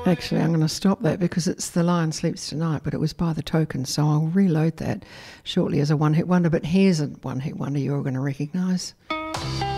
Actually, I'm going to stop that because it's The Lion Sleeps Tonight, but it was By the Token, so I'll reload that shortly as a one-hit wonder. But here's a one-hit wonder you're going to recognise.